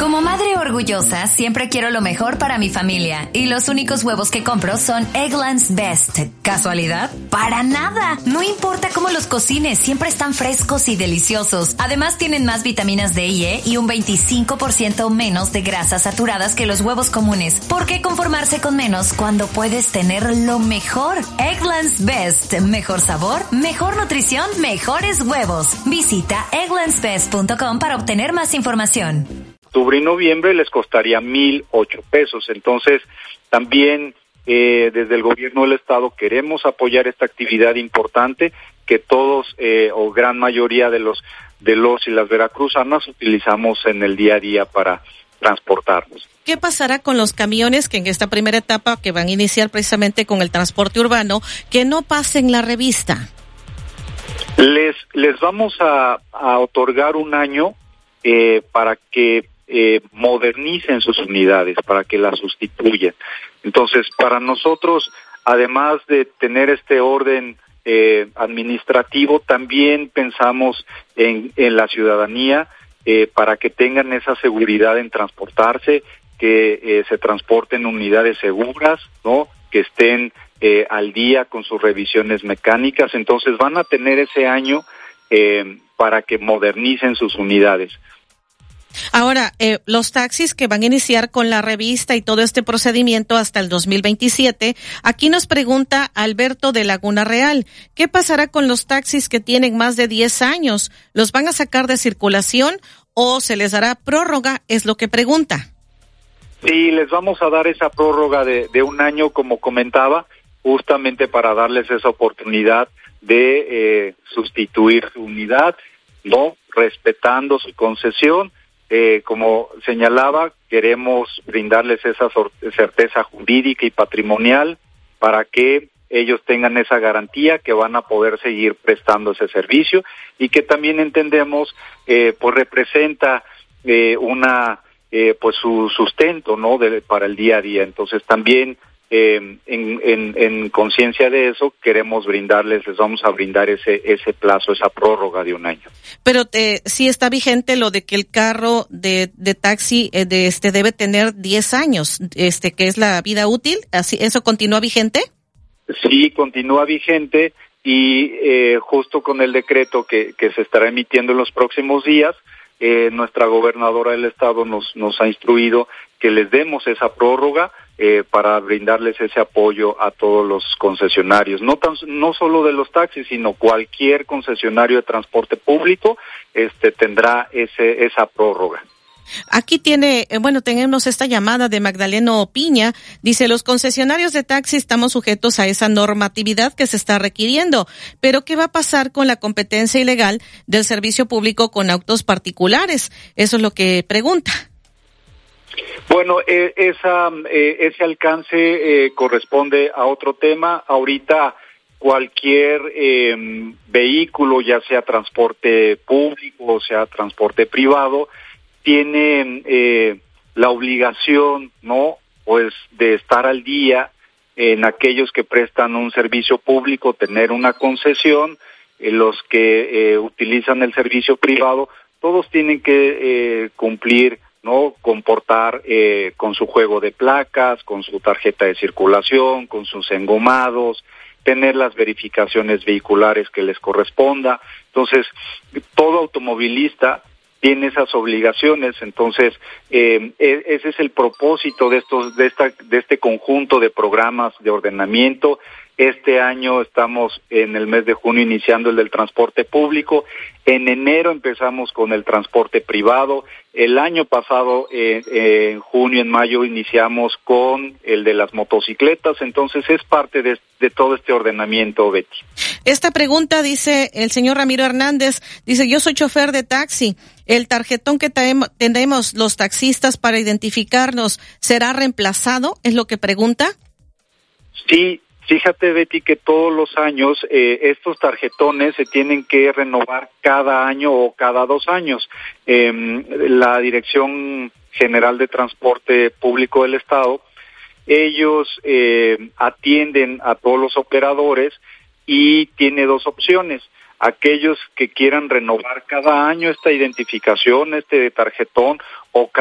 Como madre orgullosa, siempre quiero lo mejor para mi familia. Y los únicos huevos que compro son Eggland's Best. ¿Casualidad? ¡Para nada! No importa cómo los cocines, siempre están frescos y deliciosos. Además, tienen más vitaminas D y E y un 25% menos de grasas saturadas que los huevos comunes. ¿Por qué conformarse con menos cuando puedes tener lo mejor? Eggland's Best. Mejor sabor, mejor nutrición, mejores huevos. Visita egglandsbest.com para obtener más información. Octubre y noviembre les costaría 1,008 pesos. Entonces, también desde el gobierno del estado queremos apoyar esta actividad importante que todos o gran mayoría de los y las veracruzanas utilizamos en el día a día para transportarnos. ¿Qué pasará con los camiones que en esta primera etapa que van a iniciar precisamente con el transporte urbano que no pasen la revista? Les vamos a otorgar un año para que modernicen sus unidades, para que las sustituyan. Entonces, para nosotros, además de tener este orden administrativo, también pensamos en la ciudadanía para que tengan esa seguridad en transportarse, que se transporten unidades seguras, ¿no? Que estén al día con sus revisiones mecánicas. Entonces, van a tener ese año para que modernicen sus unidades. Ahora, los taxis que van a iniciar con la revista y todo este procedimiento hasta el 2027, aquí nos pregunta Alberto de Laguna Real, ¿qué pasará con los taxis que tienen más de 10 años? ¿Los van a sacar de circulación o se les dará prórroga? Es lo que pregunta. Sí, les vamos a dar esa prórroga de un año, como comentaba, justamente para darles esa oportunidad de sustituir su unidad, ¿no? Respetando su concesión. Como señalaba, queremos brindarles esa certeza jurídica y patrimonial para que ellos tengan esa garantía que van a poder seguir prestando ese servicio y que también entendemos pues representa pues su sustento, ¿no? Para el día a día. Entonces también en conciencia de eso queremos les vamos a brindar ese plazo, esa prórroga de un año. Pero sí está vigente lo de que el carro de taxi debe tener 10 años, que es la vida útil. ¿Así eso continúa vigente? Sí, continúa vigente y justo con el decreto que se estará emitiendo en los próximos días, nuestra gobernadora del estado nos ha instruido que les demos esa prórroga para brindarles ese apoyo a todos los concesionarios, no solo de los taxis, sino cualquier concesionario de transporte público tendrá esa prórroga. Aquí tenemos esta llamada de Magdaleno Piña, dice, los concesionarios de taxi estamos sujetos a esa normatividad que se está requiriendo, pero ¿qué va a pasar con la competencia ilegal del servicio público con autos particulares? Eso es lo que pregunta. Bueno, ese alcance corresponde a otro tema. Ahorita cualquier vehículo, ya sea transporte público o sea transporte privado, tiene la obligación, ¿no? Pues de estar al día en aquellos que prestan un servicio público, tener una concesión, los que utilizan el servicio privado, todos tienen que cumplir, ¿no? Comportar con su juego de placas, con su tarjeta de circulación, con sus engomados, tener las verificaciones vehiculares que les corresponda. Entonces, todo automovilista tiene esas obligaciones. Entonces, ese es el propósito de este conjunto de programas de ordenamiento. Este año estamos en el mes de junio iniciando el del transporte público. En enero empezamos con el transporte privado. El año pasado, en junio, en mayo, iniciamos con el de las motocicletas. Entonces, es parte de todo este ordenamiento, Betty. Esta pregunta dice el señor Ramiro Hernández, dice, yo soy chofer de taxi. ¿El tarjetón que tenemos los taxistas para identificarnos será reemplazado? ¿Es lo que pregunta? Sí. Fíjate, Betty, que todos los años estos tarjetones se tienen que renovar cada año o cada 2 años. La Dirección General de Transporte Público del Estado, ellos atienden a todos los operadores y tiene 2 opciones. Aquellos que quieran renovar cada año esta identificación, tarjetón, o